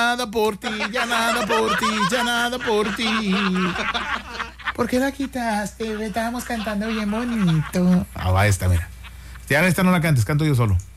nada por ti, ya nada por ti, ya nada por ti. ¿Por qué la quitaste? Estábamos cantando bien bonito. Ah, va esta, mira. Ya esta no la cantes, canto yo solo.